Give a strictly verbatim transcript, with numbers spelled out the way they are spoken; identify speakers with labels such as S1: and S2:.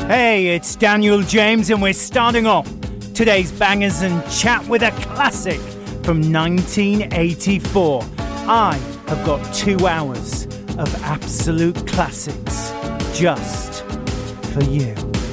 S1: Hey, it's Daniel James, and we're starting off today's bangers and chat with a classic from nineteen eighty-four. I have got two hours of absolute classics just for you.